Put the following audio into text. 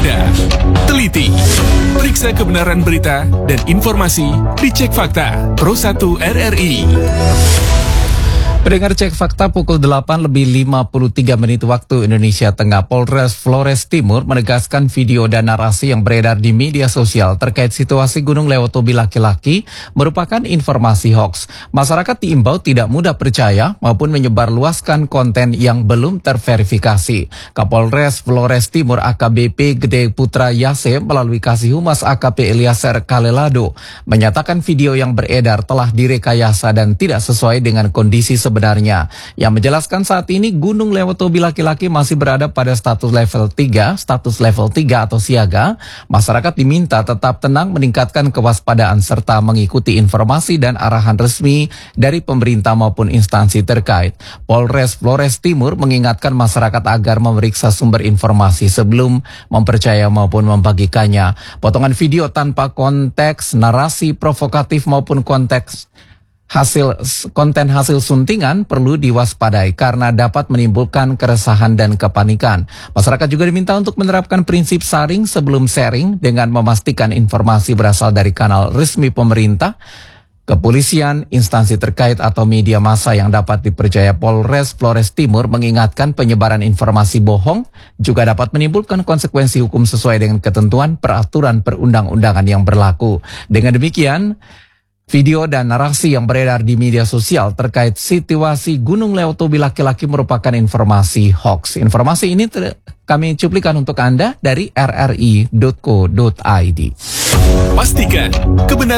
Waspada, teliti, periksa kebenaran berita dan informasi di Cek Fakta Pro 1 RRI. Pendengar Cek Fakta pukul 8:53 waktu Indonesia Tengah. Polres Flores Timur menegaskan video dan narasi yang beredar di media sosial terkait situasi Gunung Lewotobi laki-laki merupakan informasi hoaks. Masyarakat diimbau tidak mudah percaya maupun menyebarluaskan konten yang belum terverifikasi. Kapolres Flores Timur AKBP Gede Putra Yase melalui Kasih Humas AKP Eliezer Kalelado menyatakan video yang beredar telah direkayasa dan tidak sesuai dengan kondisi sebenarnya. Yang menjelaskan saat ini Gunung Lewotobi laki-laki masih berada pada status level 3 atau siaga. Masyarakat diminta tetap tenang, meningkatkan kewaspadaan serta mengikuti informasi dan arahan resmi dari pemerintah maupun instansi terkait. Polres Flores Timur mengingatkan masyarakat agar memeriksa sumber informasi sebelum mempercaya maupun membagikannya. Potongan video tanpa konteks, narasi provokatif maupun konten hasil suntingan perlu diwaspadai karena dapat menimbulkan keresahan dan kepanikan. Masyarakat juga diminta untuk menerapkan prinsip saring sebelum sharing dengan memastikan informasi berasal dari kanal resmi pemerintah, kepolisian, instansi terkait atau media massa yang dapat dipercaya. Polres Flores Timur mengingatkan penyebaran informasi bohong juga dapat menimbulkan konsekuensi hukum sesuai dengan ketentuan peraturan perundang-undangan yang berlaku. Dengan demikian, video dan narasi yang beredar di media sosial terkait situasi Gunung Lewotobi laki-laki merupakan informasi hoax. Informasi ini kami cuplikan untuk Anda dari rri.co.id. Pastikan kebenaran